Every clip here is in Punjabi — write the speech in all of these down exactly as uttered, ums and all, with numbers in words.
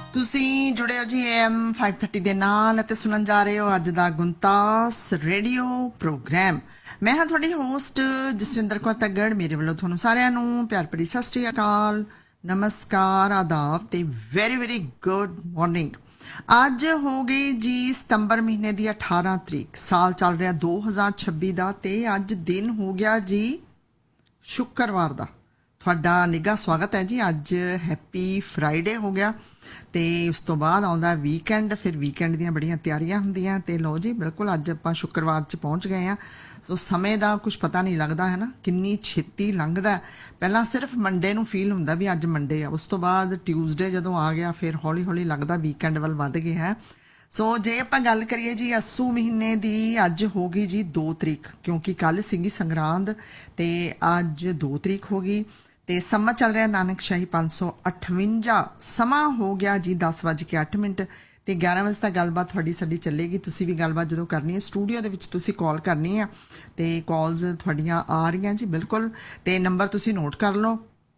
ਤੁਸੀਂ ਜੁੜੇ ਹੋ ਜੀ ਐਮ फाइव थर्टी ਦੇ ਨਾਲ ਅਤੇ ਸੁਣਨ ਜਾ ਰਹੇ ਹੋ ਅੱਜ ਦਾ ਗੁੰਤਾਸ ਰੇਡੀਓ ਪ੍ਰੋਗਰਾਮ। ਮੈਂ ਹਾਂ ਤੁਹਾਡੀ ਹੋਸਟ ਜਸਵਿੰਦਰ ਕੌਰ ਤੱਗੜ। ਮੇਰੇ ਵੱਲੋਂ ਤੁਹਾਨੂੰ ਸਾਰਿਆਂ ਨੂੰ ਪਿਆਰ ਭਰੀ ਸਤਿ ਸ਼੍ਰੀ ਅਕਾਲ, ਨਮਸਕਾਰ, ਆਦਾਬ ਤੇ ਵੈਰੀ ਵੈਰੀ ਗੁੱਡ ਮਾਰਨਿੰਗ। ਅੱਜ ਹੋ ਗਈ ਜੀ ਸਤੰਬਰ ਮਹੀਨੇ ਦੀ ਅਠਾਰਾਂ ਤਰੀਕ, ਸਾਲ ਚੱਲ ਰਿਹਾ ਦੋ ਹਜ਼ਾਰ ਛੱਬੀ ਦਾ ਤੇ ਅੱਜ ਦਿਨ ਹੋ ਗਿਆ ਜੀ ਸ਼ੁੱਕਰਵਾਰ ਦਾ। ਤੁਹਾਡਾ ਨਿੱਘਾ ਸਵਾਗਤ ਹੈ ਜੀ। ਅੱਜ ਹੈਪੀ ਫਰਾਈਡੇ ਹੋ ਗਿਆ ਤੇ ਉਸ ਤੋਂ ਬਾਅਦ ਆਉਂਦਾ ਵੀਕਐਂਡ। ਫਿਰ ਵੀਕਐਂਡ ਦੀਆਂ ਬੜੀਆਂ ਤਿਆਰੀਆਂ ਹੁੰਦੀਆਂ ਤੇ ਲਓ ਜੀ ਬਿਲਕੁਲ ਅੱਜ ਆਪਾਂ ਸ਼ੁੱਕਰਵਾਰ 'ਚ ਪਹੁੰਚ ਗਏ ਹਾਂ। ਸੋ ਸਮੇਂ ਦਾ ਕੁਝ ਪਤਾ ਨਹੀਂ ਲੱਗਦਾ ਹੈ ਨਾ, ਕਿੰਨੀ ਛੇਤੀ ਲੰਘਦਾ। ਪਹਿਲਾਂ ਸਿਰਫ ਮੰਡੇ ਨੂੰ ਫੀਲ ਹੁੰਦਾ ਵੀ ਅੱਜ ਮੰਡੇ ਆ, ਉਸ ਤੋਂ ਬਾਅਦ ਟਿਊਜ਼ਡੇ ਜਦੋਂ ਆ ਗਿਆ ਫਿਰ ਹੌਲੀ ਹੌਲੀ ਲੱਗਦਾ ਵੀਕਐਂਡ ਵੱਲ ਵੱਧ ਗਏ ਹੈ। ਸੋ ਜੇ ਆਪਾਂ ਗੱਲ ਕਰੀਏ ਜੀ ਅੱਸੂ ਮਹੀਨੇ ਦੀ, ਅੱਜ ਹੋ ਗਈ ਜੀ ਦੋ ਤਰੀਕ, ਕਿਉਂਕਿ ਕੱਲ ਸੀਗੀ ਸੰਗਰਾਂਦ ਤੇ ਅੱਜ ਦੋ ਤਰੀਕ ਹੋ ਗਈ ਤੇ ਸਮਾਂ ਚੱਲ ਰਿਹਾ ਨਾਨਕਸ਼ਾਹੀ ਪੰਜ ਸੌ ਅਠਵੰਜਾ। ਸਮਾਂ ਹੋ ਗਿਆ ਜੀ ਦਸ ਵੱਜ ਕੇ ਅੱਠ ਮਿੰਟ ਤੇ ਗਿਆਰਾਂ ਵਜੇ ਤੱਕ ਗੱਲਬਾਤ ਤੁਹਾਡੀ ਸਾਡੀ ਚੱਲੇਗੀ। ਤੁਸੀਂ ਵੀ ਗੱਲਬਾਤ ਜਦੋਂ ਕਰਨੀ ਹੈ ਸਟੂਡੀਓ ਦੇ ਵਿੱਚ ਤੁਸੀਂ ਕਾਲ ਕਰਨੀ ਹੈ ਤੇ ਕਾਲਸ ਤੁਹਾਡੀਆਂ ਆ ਰਹੀਆਂ ਜੀ ਬਿਲਕੁਲ। ਤੇ ਨੰਬਰ ਤੁਸੀਂ ਨੋਟ ਕਰ ਲਓ।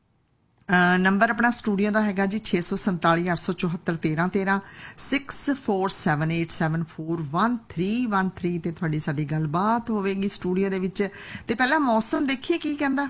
ਨੰਬਰ ਆਪਣਾ ਸਟੂਡੀਓ ਦਾ ਹੈਗਾ ਜੀ ਛੇ ਸੌ ਸੰਤਾਲੀ ਅੱਠ ਸੌ ਚੁਹੱਤਰ ਤੇਰਾਂ ਤੇਰਾਂ, six four seven eight seven four one three one three ਤੇ ਤੁਹਾਡੀ ਸਾਡੀ ਗੱਲਬਾਤ ਹੋਵੇਗੀ ਸਟੂਡੀਓ ਦੇ ਵਿੱਚ। ਤੇ ਪਹਿਲਾਂ ਮੌਸਮ ਦੇਖੀਏ ਕੀ ਕਹਿੰਦਾ।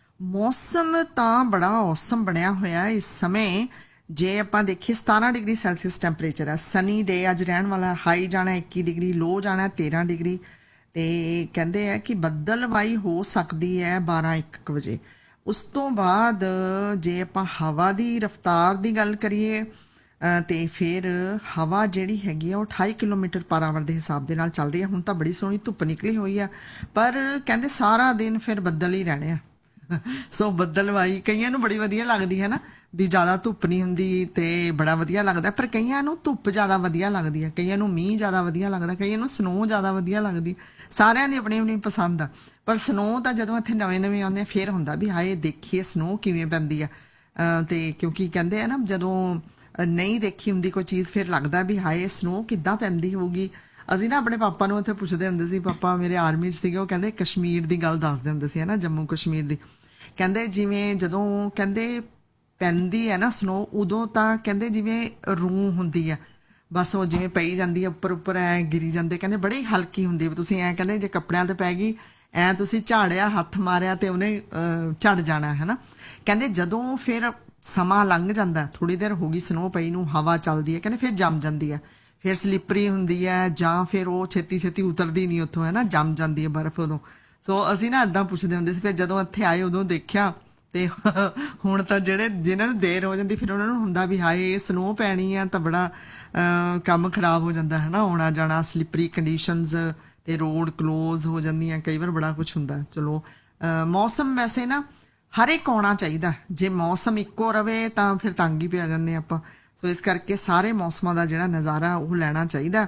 ਮੌਸਮ ਤਾਂ ਬੜਾ ਔਸਮ ਬਣਿਆ ਹੋਇਆ ਇਸ ਸਮੇਂ। ਜੇ ਆਪਾਂ ਦੇਖੀਏ ਸਤਾਰਾਂ ਡਿਗਰੀ ਸੈਲਸੀਅਸ ਟੈਂਪਰੇਚਰ ਹੈ। ਸਨੀ ਡੇ ਅੱਜ ਰਹਿਣ ਵਾਲਾ। ਹਾਈ ਜਾਣਾ ਇੱਕੀ ਡਿਗਰੀ, ਲੋ ਜਾਣਾ ਤੇਰਾਂ ਡਿਗਰੀ ਤੇ ਕਹਿੰਦੇ ਆ ਕਿ ਬੱਦਲਵਾਈ ਹੋ ਸਕਦੀ ਹੈ ਬਾਰਾਂ ਇੱਕ ਵਜੇ। ਉਸ ਤੋਂ ਬਾਅਦ ਜੇ ਆਪਾਂ ਹਵਾ ਦੀ ਰਫ਼ਤਾਰ ਦੀ ਗੱਲ ਕਰੀਏ ਤੇ ਫਿਰ ਹਵਾ ਜਿਹੜੀ ਹੈਗੀ ਆ ਉਹ ਅਠਾਈ ਕਿਲੋਮੀਟਰ ਪਰ ਆਵਰ ਦੇ ਹਿਸਾਬ ਦੇ ਨਾਲ ਚੱਲ ਰਹੀ ਹੈ। ਹੁਣ ਤਾਂ ਬੜੀ ਸੋਹਣੀ ਧੁੱਪ ਨਿਕਲੀ ਹੋਈ ਆ, ਪਰ ਕਹਿੰਦੇ ਸਾਰਾ ਦਿਨ ਫਿਰ ਬੱਦਲ ਹੀ ਰਹਿਣੇ ਆ। ਸੋ ਬੱਦਲਵਾਈ ਕਈਆਂ ਨੂੰ ਬੜੀ ਵਧੀਆ ਲੱਗਦੀ ਹੈ ਨਾ, ਵੀ ਜ਼ਿਆਦਾ ਧੁੱਪ ਨਹੀਂ ਹੁੰਦੀ ਤੇ ਬੜਾ ਵਧੀਆ ਲੱਗਦਾ। ਪਰ ਕਈਆਂ ਨੂੰ ਧੁੱਪ ਜ਼ਿਆਦਾ ਵਧੀਆ ਲੱਗਦੀ ਹੈ, ਕਈਆਂ ਨੂੰ ਮੀਂਹ ਜ਼ਿਆਦਾ ਵਧੀਆ ਲੱਗਦਾ, ਕਈਆਂ ਨੂੰ ਸਨੋ ਜ਼ਿਆਦਾ ਵਧੀਆ ਲੱਗਦੀ। ਸਾਰਿਆਂ ਦੀ ਆਪਣੀ ਆਪਣੀ ਪਸੰਦ ਆ। ਪਰ ਸਨੋ ਤਾਂ ਜਦੋਂ ਇੱਥੇ ਨਵੇਂ ਨਵੇਂ ਆਉਂਦੇ ਫਿਰ ਹੁੰਦਾ ਵੀ ਹਾਏ ਦੇਖੀਏ ਸਨੋ ਕਿਵੇਂ ਪੈਂਦੀ ਆ। ਤੇ ਕਿਉਂਕਿ ਕਹਿੰਦੇ ਆ ਨਾ ਜਦੋਂ ਨਹੀਂ ਦੇਖੀ ਹੁੰਦੀ ਕੋਈ ਚੀਜ਼ ਫਿਰ ਲੱਗਦਾ ਵੀ ਹਾਏ ਸਨੋ ਕਿੱਦਾਂ ਪੈਂਦੀ ਹੋਊਗੀ। ਅਸੀਂ ਨਾ ਆਪਣੇ ਪਾਪਾ ਨੂੰ ਉੱਥੇ ਪੁੱਛਦੇ ਹੁੰਦੇ ਸੀ, ਪਾਪਾ ਮੇਰੇ ਆਰਮੀ 'ਚ ਸੀਗੇ, ਉਹ ਕਹਿੰਦੇ ਕਸ਼ਮੀਰ ਦੀ ਗੱਲ ਦੱਸਦੇ ਹੁੰਦੇ ਸੀ ਹੈ ਨਾ, ਜੰਮੂ ਕਸ਼ਮੀਰ ਦੀ। ਕਹਿੰਦੇ ਜਿਵੇਂ ਜਦੋਂ ਕਹਿੰਦੇ ਪੈਂਦੀ ਹੈ ਨਾ ਸਨੋ ਉਦੋਂ ਤਾਂ ਕਹਿੰਦੇ ਜਿਵੇਂ ਰੂੰ ਹੁੰਦੀ ਆ, ਬਸ ਉਹ ਜਿਵੇਂ ਪਈ ਜਾਂਦੀ ਹੈ ਉੱਪਰ ਉੱਪਰ ਐਂ ਗਿਰੀ ਜਾਂਦੇ। ਕਹਿੰਦੇ ਬੜੀ ਹਲਕੀ ਹੁੰਦੀ। ਤੁਸੀਂ ਐਂ ਕਹਿੰਦੇ ਜੇ ਕੱਪੜਿਆਂ ਤੇ ਪੈ ਗਈ ਐਂ ਤੁਸੀਂ ਝਾੜਿਆ ਹੱਥ ਮਾਰਿਆ ਤੇ ਉਹਨੇ ਝੜ ਜਾਣਾ ਹੈ ਨਾ। ਕਹਿੰਦੇ ਜਦੋਂ ਫਿਰ ਸਮਾਂ ਲੰਘ ਜਾਂਦਾ, ਥੋੜ੍ਹੀ ਦੇਰ ਹੋ ਗਈ ਸਨੋ ਪਈ ਨੂੰ, ਹਵਾ ਚੱਲਦੀ ਹੈ, ਕਹਿੰਦੇ ਫਿਰ ਜੰਮ ਜਾਂਦੀ ਹੈ, ਫਿਰ ਸਲਿੱਪਰੀ ਹੁੰਦੀ ਹੈ ਜਾਂ ਫਿਰ ਉਹ ਛੇਤੀ ਛੇਤੀ ਉਤਰਦੀ ਨਹੀਂ ਉੱਥੋਂ ਹੈ ਨਾ, ਜੰਮ ਜਾਂਦੀ ਹੈ ਬਰਫ਼ ਉਦੋਂ। ਸੋ ਅਸੀਂ ਨਾ ਇੱਦਾਂ ਪੁੱਛਦੇ ਹੁੰਦੇ ਸੀ। ਫਿਰ ਜਦੋਂ ਇੱਥੇ ਆਏ ਉਦੋਂ ਦੇਖਿਆ ਤੇ ਹੁਣ ਤਾਂ ਜਿਹੜੇ ਜਿਹਨਾਂ ਨੂੰ ਦੇਰ ਹੋ ਜਾਂਦੀ ਫਿਰ ਉਹਨਾਂ ਨੂੰ ਹੁੰਦਾ ਵੀ ਹਾਏ ਸਨੋ ਪੈਣੀ ਆ ਤਾਂ ਬੜਾ ਕੰਮ ਖਰਾਬ ਹੋ ਜਾਂਦਾ ਹੈ ਨਾ, ਆਉਣਾ ਜਾਣਾ, ਸਲਿੱਪਰੀ ਕੰਡੀਸ਼ਨਸ ਤੇ ਰੋਡ ਕਲੋਜ਼ ਹੋ ਜਾਂਦੀਆਂ, ਕਈ ਵਾਰ ਬੜਾ ਕੁਛ ਹੁੰਦਾ। ਚਲੋ ਮੌਸਮ ਵੈਸੇ ਨਾ ਹਰ ਇੱਕ ਆਉਣਾ ਚਾਹੀਦਾ। ਜੇ ਮੌਸਮ ਇੱਕੋ ਰਵੇ ਤਾਂ ਫਿਰ ਤੰਗ ਹੀ ਪਿਆ ਜਾਂਦੇ ਆਪਾਂ। ਸੋ ਇਸ ਕਰਕੇ ਸਾਰੇ ਮੌਸਮਾਂ ਦਾ ਜਿਹੜਾ ਨਜ਼ਾਰਾ ਉਹ ਲੈਣਾ ਚਾਹੀਦਾ।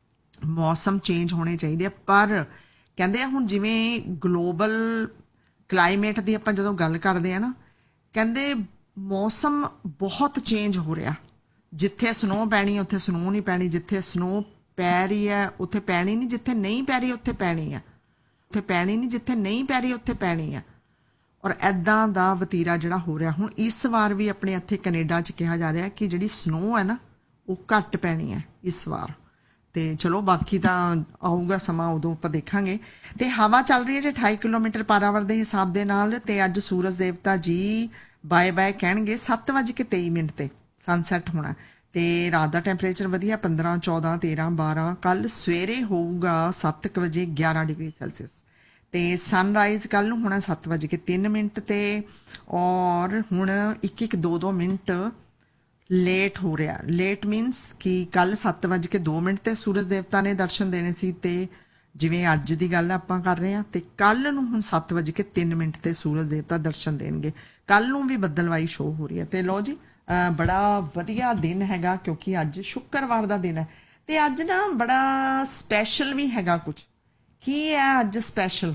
ਮੌਸਮ ਚੇਂਜ ਹੋਣੇ ਚਾਹੀਦੇ ਆ। ਪਰ ਕਹਿੰਦੇ ਆ ਹੁਣ ਜਿਵੇਂ ਗਲੋਬਲ ਕਲਾਈਮੇਟ ਦੀ ਆਪਾਂ ਜਦੋਂ ਗੱਲ ਕਰਦੇ ਆ ਨਾ, ਕਹਿੰਦੇ ਮੌਸਮ ਬਹੁਤ ਚੇਂਜ ਹੋ ਰਿਹਾ। ਜਿੱਥੇ ਸਨੋ ਪੈਣੀ ਉੱਥੇ ਸਨੋ ਨਹੀਂ ਪੈਣੀ, ਜਿੱਥੇ ਸਨੋ ਪੈ ਰਹੀ ਹੈ ਉੱਥੇ ਪੈਣੀ ਨਹੀਂ, ਜਿੱਥੇ ਨਹੀਂ ਪੈ ਰਹੀ ਉੱਥੇ ਪੈਣੀ ਆ, ਉੱਥੇ ਪੈਣੀ ਨਹੀਂ, ਜਿੱਥੇ ਨਹੀਂ ਪੈ ਰਹੀ ਉੱਥੇ ਪੈਣੀ ਆ। ਔਰ ਇੱਦਾਂ ਦਾ ਵਤੀਰਾ ਜਿਹੜਾ ਹੋ ਰਿਹਾ ਹੁਣ ਇਸ ਵਾਰ ਵੀ ਆਪਣੇ ਇੱਥੇ ਕੈਨੇਡਾ 'ਚ ਕਿਹਾ ਜਾ ਰਿਹਾ ਕਿ ਜਿਹੜੀ ਸਨੋ ਹੈ ਨਾ ਉਹ ਘੱਟ ਪੈਣੀ ਹੈ ਇਸ ਵਾਰ। ਤੇ ਚਲੋ ਬਾਕੀ ਤਾਂ ਆਊਗਾ ਸਮਾਂ, ਉਦੋਂ ਆਪਾਂ ਦੇਖਾਂਗੇ। ਤੇ ਹਵਾ ਚੱਲ ਰਹੀ ਹੈ ਜੀ ਅਠਾਈ ਕਿਲੋਮੀਟਰ ਪਰ ਆਵਰ ਦੇ ਹਿਸਾਬ ਦੇ ਨਾਲ। ਤੇ ਅੱਜ ਸੂਰਜ ਦੇਵਤਾ ਜੀ ਬਾਏ ਬਾਏ ਕਹਿਣਗੇ ਸੱਤ ਵੱਜ ਕੇ ਤੇਈ ਮਿੰਟ ਤੇ ਸਨਸੈਟ ਹੋਣਾ। ਤੇ ਰਾਤ ਦਾ ਟੈਂਪਰੇਚਰ ਵਧੀਆ ਪੰਦਰਾਂ ਚੌਦਾਂ ਤੇਰਾਂ ਬਾਰਾਂ। ਕੱਲ ਸਵੇਰੇ ਹੋਊਗਾ ਸੱਤ ਕੁ ਵਜੇ ਗਿਆਰਾਂ ਡਿਗਰੀ ਸੈਲਸੀਅਸ ਤੇ ਸਨਰਾਈਜ਼ ਕੱਲ ਨੂੰ ਹੋਣਾ ਸੱਤ ਵੱਜ ਕੇ ਤਿੰਨ ਮਿੰਟ ਤੇ। ਔਰ ਹੁਣ ਇੱਕ ਇੱਕ ਦੋ ਦੋ ਮਿੰਟ ਲੇਟ ਹੋ ਰਿਹਾ। ਲੇਟ ਮੀਨਸ ਕਿ ਕੱਲ ਸੱਤ ਵੱਜ ਕੇ ਦੋ ਮਿੰਟ ਤੇ ਸੂਰਜ ਦੇਵਤਾ ਨੇ ਦਰਸ਼ਨ ਦੇਣੇ ਸੀ ਤੇ ਜਿਵੇਂ ਅੱਜ ਦੀ ਗੱਲ ਆਪਾਂ ਕਰ ਰਹੇ ਹਾਂ ਤੇ ਕੱਲ ਨੂੰ ਹੁਣ ਸੱਤ ਵੱਜ ਕੇ ਤਿੰਨ ਮਿੰਟ ਤੇ ਸੂਰਜ ਦੇਵਤਾ ਦਰਸ਼ਨ ਦੇਣਗੇ। ਕੱਲ ਨੂੰ ਵੀ ਬੱਦਲਵਾਈ ਸ਼ੋਅ ਹੋ ਰਹੀ ਹੈ। ਤੇ ਲਓ ਜੀ ਬੜਾ ਵਧੀਆ ਦਿਨ ਹੈਗਾ ਕਿਉਂਕਿ ਅੱਜ ਸ਼ੁੱਕਰਵਾਰ ਦਾ ਦਿਨ ਹੈ। ਤੇ ਅੱਜ ਨਾ ਬੜਾ ਸਪੈਸ਼ਲ ਵੀ ਹੈਗਾ। ਕੁਝ ਕੀ ਹੈ ਅੱਜ ਸਪੈਸ਼ਲ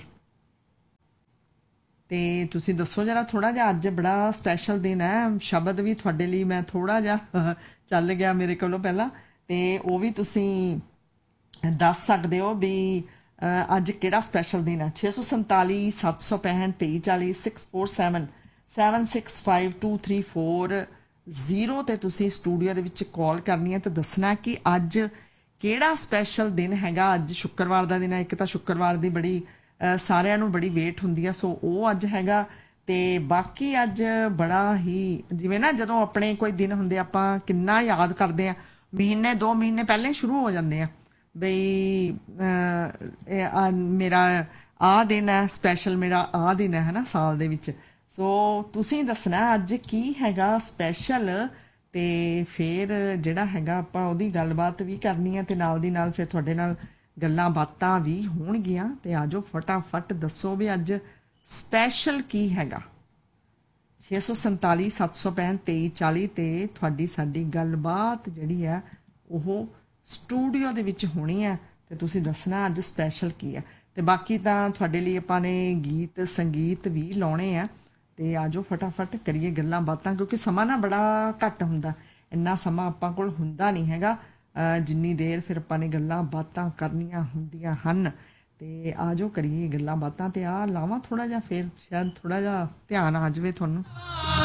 ਤੇ ਤੁਸੀਂ ਦੱਸੋ ਜਰਾ ਥੋੜਾ ਜਿਹਾ। ਅੱਜ ਬੜਾ ਸਪੈਸ਼ਲ ਦਿਨ ਹੈ। ਸ਼ਬਦ ਵੀ ਤੁਹਾਡੇ ਲਈ ਮੈਂ ਥੋੜਾ ਜਿਹਾ ਚੱਲ ਗਿਆ ਮੇਰੇ ਕੋਲੋਂ ਪਹਿਲਾਂ, ਤੇ ਉਹ ਵੀ ਤੁਸੀਂ ਦੱਸ ਸਕਦੇ ਹੋ ਵੀ ਅੱਜ ਕਿਹੜਾ ਸਪੈਸ਼ਲ ਦਿਨ ਹੈ। ਛੇ ਸੌ ਸੰਤਾਲੀ ਸੱਤ ਸੌ ਪੈਂਹਠ ਤੇਈ ਚਾਲੀ six four seven seven six five two three four zero ਤੇ ਤੁਸੀਂ ਸਟੂਡੀਓ ਦੇ ਵਿੱਚ ਕਾਲ ਕਰਨੀ ਹੈ ਤੇ ਦੱਸਣਾ ਕਿ ਅੱਜ ਕਿਹੜਾ ਸਪੈਸ਼ਲ ਦਿਨ ਹੈਗਾ। ਅੱਜ ਸ਼ੁੱਕਰਵਾਰ ਦਾ ਦਿਨ ਹੈ, ਇੱਕ ਤਾਂ ਸ਼ੁੱਕਰਵਾਰ ਦੀ ਬੜੀ ਅ, ਸਾਰਿਆਂ ਨੂੰ ਬੜੀ ਵੇਟ ਹੁੰਦੀ ਆ, ਸੋ ਉਹ ਅੱਜ ਹੈਗਾ। ਤੇ ਬਾਕੀ ਅੱਜ ਬੜਾ ਹੀ ਜਿਵੇਂ ਨਾ ਜਦੋਂ ਆਪਣੇ ਕੋਈ ਦਿਨ ਹੁੰਦੇ ਆਪਾਂ ਕਿੰਨਾ ਯਾਦ ਕਰਦੇ ਆ, ਮਹੀਨੇ ਦੋ ਮਹੀਨੇ ਪਹਿਲਾਂ ਹੀ ਸ਼ੁਰੂ ਹੋ ਜਾਂਦੇ ਆ ਬਈ ਅਹ, ਇਹ ਆ ਮੇਰਾ ਆਹ ਦਿਨ ਹੈ ਸਪੈਸ਼ਲ, ਮੇਰਾ ਆਹ ਦਿਨ ਹੈ ਹਨਾ ਸਾਲ ਦੇ ਵਿੱਚ। ਸੋ ਤੁਸੀਂ ਦੱਸਣਾ ਅੱਜ ਕੀ ਹੈਗਾ ਸਪੈਸ਼ਲ, ਤੇ ਫਿਰ ਜਿਹੜਾ ਹੈਗਾ ਆਪਾਂ ਉਹਦੀ ਗੱਲਬਾਤ ਵੀ ਕਰਨੀ ਹੈ ਤੇ ਨਾਲ ਦੀ ਨਾਲ ਫਿਰ ਤੁਹਾਡੇ ਨਾਲ ਗੱਲਾਂ ਬਾਤਾਂ ਵੀ ਹੋਣਗੀਆਂ। ਤੇ ਆਜੋ ਫਟਾਫਟ ਦੱਸੋ ਵੀ ਅੱਜ ਸਪੈਸ਼ਲ ਕੀ ਹੈਗਾ। ਛੇ ਸੌ ਸੰਤਾਲੀ ਸੱਤ ਸੌ ਪੈਂਹਠ ਤੇਈ ਚਾਲੀ ਤੇ ਤੁਹਾਡੀ ਸਾਡੀ ਗੱਲਬਾਤ ਜਿਹੜੀ ਹੈ ਉਹ ਸਟੂਡੀਓ ਦੇ ਵਿੱਚ ਹੋਣੀ ਹੈ ਤੇ ਤੁਸੀਂ ਦੱਸਣਾ ਅੱਜ ਸਪੈਸ਼ਲ ਕੀ ਹੈ। ਤੇ ਬਾਕੀ ਤਾਂ ਤੁਹਾਡੇ ਲਈ ਆਪਾਂ ਨੇ ਗੀਤ ਸੰਗੀਤ ਵੀ ਲਾਉਣੇ ਆ। ਤੇ ਆਜੋ ਫਟਾਫਟ ਕਰੀਏ ਗੱਲਾਂ ਬਾਤਾਂ, ਕਿਉਂਕਿ ਸਮਾਂ ਨਾ ਬੜਾ ਘੱਟ ਹੁੰਦਾ, ਇੰਨਾ ਸਮਾਂ ਆਪਾਂ ਕੋਲ ਹੁੰਦਾ ਨਹੀਂ ਹੈਗਾ ਅਹ ਜਿੰਨੀ ਦੇਰ ਫਿਰ ਆਪਾਂ ਨੇ ਗੱਲਾਂ ਬਾਤਾਂ ਕਰਨੀਆਂ ਹੁੰਦੀਆਂ ਹਨ। ਤੇ ਆਜੋ ਕਰੀਏ ਗੱਲਾਂ ਬਾਤਾਂ। ਤੇ ਆ ਲਾਵਾਂ ਥੋੜਾ ਜਿਹਾ, ਫਿਰ ਸ਼ਾਇਦ ਥੋੜਾ ਜਿਹਾ ਧਿਆਨ ਆ ਜਾਵੇ ਤੁਹਾਨੂੰ।